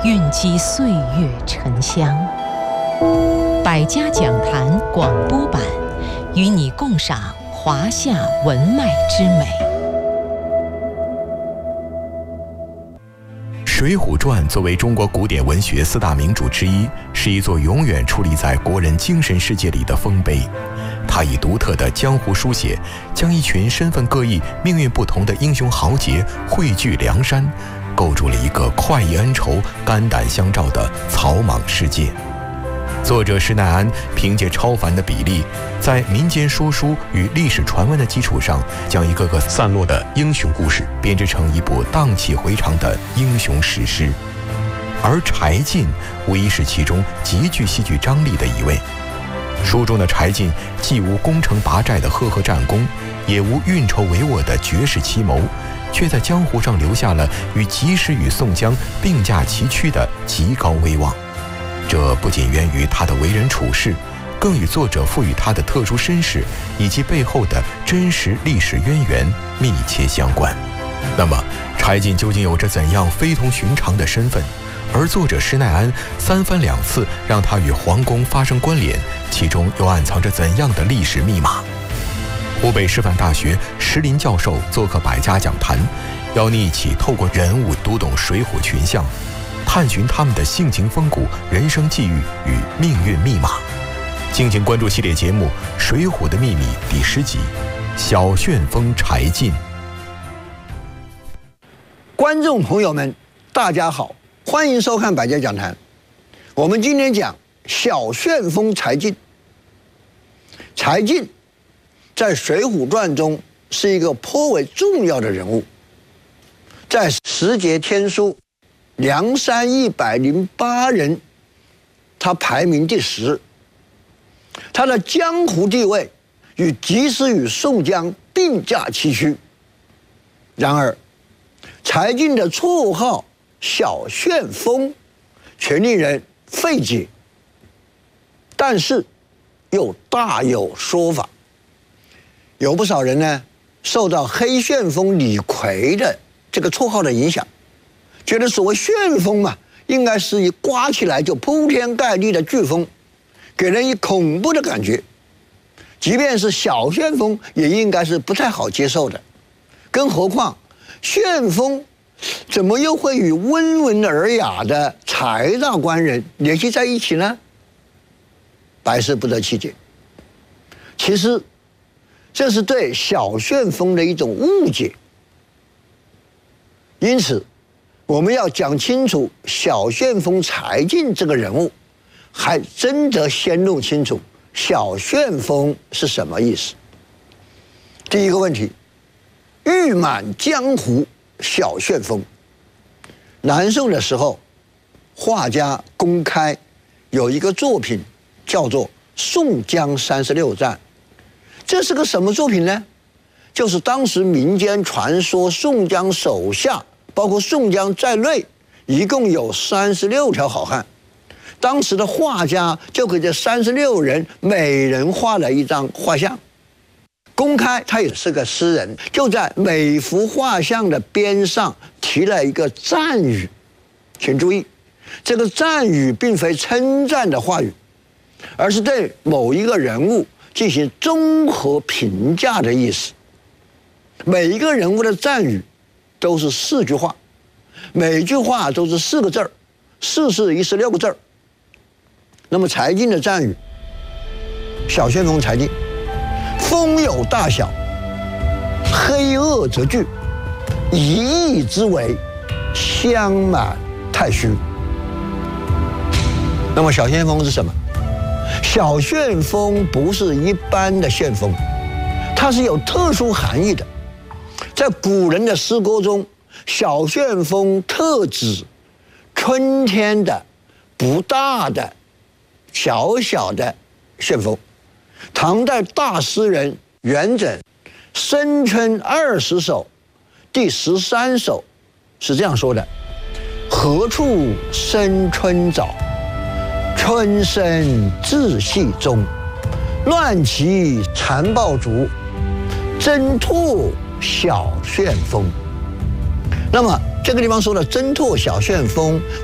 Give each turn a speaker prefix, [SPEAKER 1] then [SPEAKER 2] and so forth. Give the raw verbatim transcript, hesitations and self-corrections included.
[SPEAKER 1] 蕴积岁月沉香。百家讲坛广播版，与你共赏华夏文脉之美。
[SPEAKER 2] 《水浒传》作为中国古典文学四大名著之一，是一座永远矗立在国人精神世界里的丰碑。它以独特的江湖书写，将一群身份各异、命运不同的英雄豪杰汇聚梁山，构筑了一个快意恩仇、肝胆相照的草莽世界。作者施耐庵凭借超凡的笔力，在民间说书与历史传闻的基础上，将一个个散落的英雄故事编织成一部荡气回肠的英雄史诗。而柴进无疑是其中极具戏剧张力的一位。书中的柴进既无攻城拔寨的赫赫战功，也无运筹帷幄的绝世奇谋，却在江湖上留下了与及时雨宋江并驾齐驱的极高威望。这不仅源于他的为人处事，更与作者赋予他的特殊身世以及背后的真实历史渊源密切相关。那么，柴进究竟有着怎样非同寻常的身份？而作者施耐庵三番两次让他与皇宫发生关联，其中又暗藏着怎样的历史密码？湖北师范大学石林教授做客百家讲坛，邀你一起透过人物读懂水浒群像，探寻他们的性情风骨、人生际遇与命运密码。敬请关注系列节目《水浒的秘密》第十集《小旋风柴进》。
[SPEAKER 3] 观众朋友们，大家好，欢迎收看百家讲坛。我们今天讲小旋风柴进。柴进在《水浒传》中是一个颇为重要的人物，在十节天书梁山一百零八人，他排名第十。他的江湖地位与及时雨宋江并驾齐驱。然而，柴进的绰号小旋风却令人费解，但是又大有说法。有不少人呢，受到黑旋风李逵的这个绰号的影响，觉得所谓旋风嘛，应该是一刮起来就铺天盖地的飓风，给人以恐怖的感觉。即便是小旋风，也应该是不太好接受的。更何况，旋风怎么又会与温文尔雅的柴大官人联系在一起呢？百思不得其解。其实，这是对小旋风的一种误解。因此，我们要讲清楚小旋风柴进这个人物，还真得先弄清楚小旋风是什么意思。第一个问题，誉满江湖小旋风。南宋的时候，画家公开有一个作品叫做《宋江三十六战》，这是个什么作品呢？就是当时民间传说宋江手下，包括宋江在内，一共有三十六条好汉。当时的画家就给这三十六人每人画了一张画像。公开他也是个诗人，就在每幅画像的边上提了一个赞语。请注意，这个赞语并非称赞的话语，而是对某一个人物进行综合评价的意思。每一个人物的赞语都是四句话，每句话都是四个字儿，四是一十六个字儿。那么柴进的赞语，小旋风柴进，风有大小，黑恶则巨，一义之为，香满太虚。那么小旋风是什么？小旋风不是一般的旋风，它是有特殊含义的。在古人的诗歌中，小旋风特指春天的不大的小小的旋风。唐代大诗人元稹《生春二十首》第十三首是这样说的：何处生春早，春生自系中。乱骑残暴卒，挣拓小旋风。那么这个地方说的挣拓小旋风，